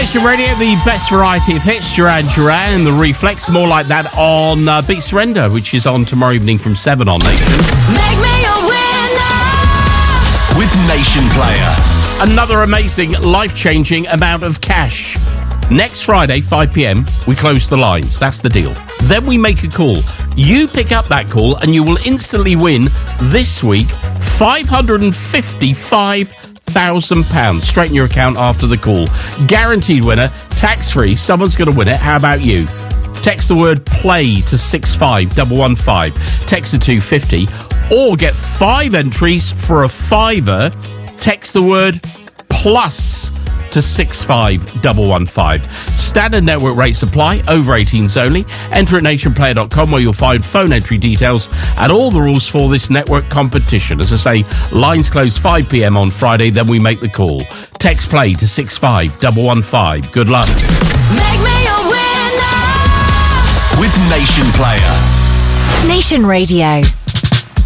Nation Radio, the best variety of hits. Duran Duran and the Reflex. More like that on Beat Surrender, which is on tomorrow evening from 7 on Nation. Make me a winner with Nation Player. Another amazing, life-changing amount of cash. Next Friday, 5 p.m, we close the lines. That's the deal. Then we make a call. You pick up that call and you will instantly win this week £555,000 straight in your account after the call. Guaranteed winner, tax-free. Someone's going to win it. How about you? Text the word play to 65115. Text to 250 or get 5 entries for a £5. Text the word plus to 65115. Standard network rates apply. Over 18s only. Enter at nationplayer.com where you'll find phone entry details and all the rules for this network competition. As I say, lines close 5 p.m. on Friday, then we make the call. Text play to 65115. Good luck. Make me a winner with Nation Player. Nation Radio.